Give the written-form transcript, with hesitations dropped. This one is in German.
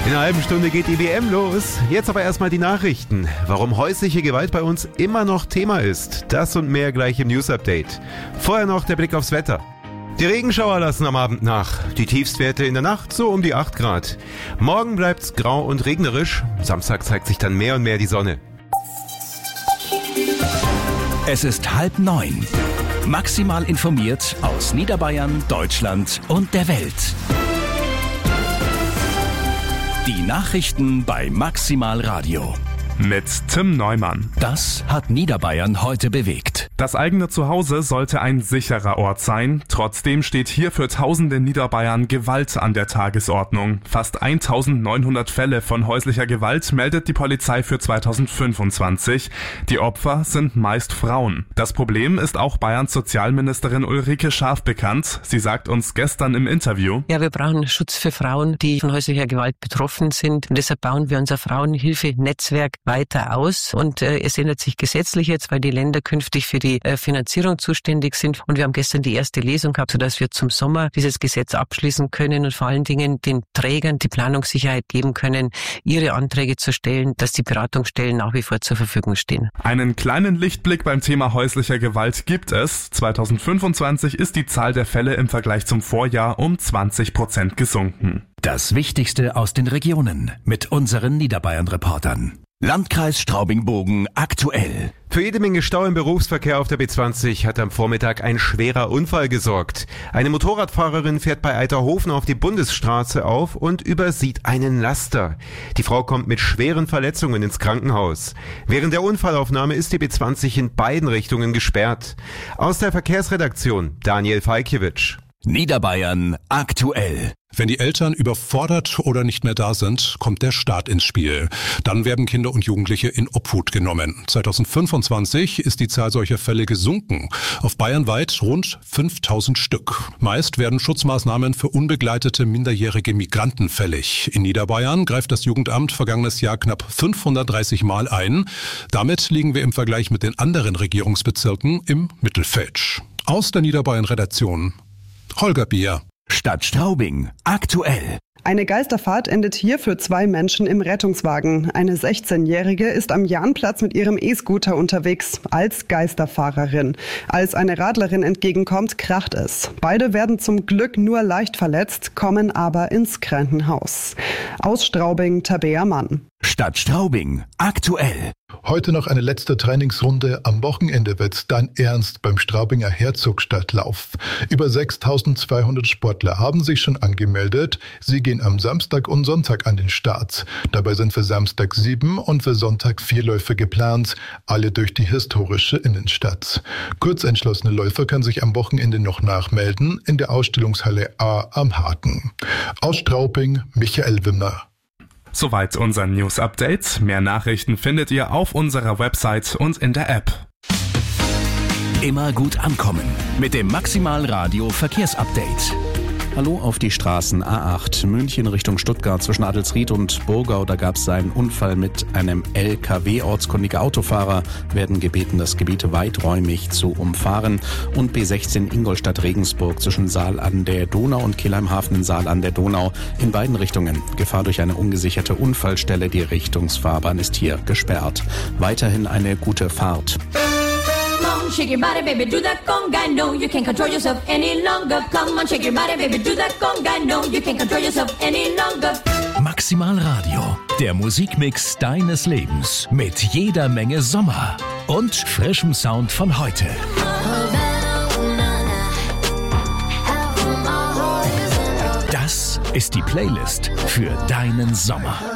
In einer halben Stunde geht die WM los. Jetzt aber erstmal die Nachrichten. Warum häusliche Gewalt bei uns immer noch Thema ist. Das und mehr gleich im News-Update. Vorher noch der Blick aufs Wetter. Die Regenschauer lassen am Abend nach. Die Tiefstwerte in der Nacht so um die 8 Grad. Morgen bleibt's grau und regnerisch. Samstag zeigt sich dann mehr und mehr die Sonne. Es ist 8:30. Maximal informiert aus Niederbayern, Deutschland und der Welt. Die Nachrichten bei Maximal Radio. Mit Tim Neumann. Das hat Niederbayern heute bewegt. Das eigene Zuhause sollte ein sicherer Ort sein. Trotzdem steht hier für Tausende Niederbayern Gewalt an der Tagesordnung. Fast 1900 Fälle von häuslicher Gewalt meldet die Polizei für 2025. Die Opfer sind meist Frauen. Das Problem ist auch Bayerns Sozialministerin Ulrike Schaaf bekannt. Sie sagt uns gestern im Interview: Ja, wir brauchen Schutz für Frauen, die von häuslicher Gewalt betroffen sind. Und deshalb bauen wir unser Frauenhilfe-Netzwerk weiter aus. Und es ändert sich gesetzlich jetzt, weil die Länder künftig für die Finanzierung zuständig sind. Und wir haben gestern die erste Lesung gehabt, sodass wir zum Sommer dieses Gesetz abschließen können und vor allen Dingen den Trägern die Planungssicherheit geben können, ihre Anträge zu stellen, dass die Beratungsstellen nach wie vor zur Verfügung stehen. Einen kleinen Lichtblick beim Thema häuslicher Gewalt gibt es. 2025 ist die Zahl der Fälle im Vergleich zum Vorjahr um 20% gesunken. Das Wichtigste aus den Regionen mit unseren Niederbayern-Reportern. Landkreis Straubing-Bogen aktuell. Für jede Menge Stau im Berufsverkehr auf der B20 hat am Vormittag ein schwerer Unfall gesorgt. Eine Motorradfahrerin fährt bei Eiterhofen auf die Bundesstraße auf und übersieht einen Laster. Die Frau kommt mit schweren Verletzungen ins Krankenhaus. Während der Unfallaufnahme ist die B20 in beiden Richtungen gesperrt. Aus der Verkehrsredaktion Daniel Falkiewicz. Niederbayern aktuell. Wenn die Eltern überfordert oder nicht mehr da sind, kommt der Staat ins Spiel. Dann werden Kinder und Jugendliche in Obhut genommen. 2025 ist die Zahl solcher Fälle gesunken. Auf bayernweit rund 5000 Stück. Meist werden Schutzmaßnahmen für unbegleitete minderjährige Migranten fällig. In Niederbayern greift das Jugendamt vergangenes Jahr knapp 530 Mal ein. Damit liegen wir im Vergleich mit den anderen Regierungsbezirken im Mittelfeld. Aus der Niederbayern-Redaktion Holger Bier. Stadt Straubing aktuell. Eine Geisterfahrt endet hier für 2 Menschen im Rettungswagen. Eine 16-Jährige ist am Jahnplatz mit ihrem E-Scooter unterwegs, als Geisterfahrerin. Als eine Radlerin entgegenkommt, kracht es. Beide werden zum Glück nur leicht verletzt, kommen aber ins Krankenhaus. Aus Straubing, Tabea Mann. Stadt Straubing aktuell. Heute noch eine letzte Trainingsrunde. Am Wochenende wird's dann ernst beim Straubinger Herzogstadtlauf. Über 6.200 Sportler haben sich schon angemeldet. Sie gehen am Samstag und Sonntag an den Start. Dabei sind für Samstag 7 und für Sonntag 4 Läufe geplant. Alle durch die historische Innenstadt. Kurzentschlossene Läufer können sich am Wochenende noch nachmelden in der Ausstellungshalle A am Haken. Aus Straubing, Michael Wimmer. Soweit unser News-Update. Mehr Nachrichten findet ihr auf unserer Website und in der App. Immer gut ankommen mit dem Maximal Radio Verkehrsupdate. Hallo auf die Straßen A8 München Richtung Stuttgart zwischen Adelsried und Burgau. Da gab es einen Unfall mit einem LKW. Ortskundige Autofahrer werden gebeten, das Gebiet weiträumig zu umfahren. Und B16 Ingolstadt-Regensburg zwischen Saal an der Donau und Kelheimhafen in Saal an der Donau in beiden Richtungen. Gefahr durch eine ungesicherte Unfallstelle. Die Richtungsfahrbahn ist hier gesperrt. Weiterhin eine gute Fahrt. Shake your body, baby, do that conga. No, you can't control yourself any longer. Come on, shake your body, baby, do that conga. No, you can't control yourself any longer. Maximal Radio, der Musikmix deines Lebens mit jeder Menge Sommer und frischem Sound von heute. Das ist die Playlist für deinen Sommer.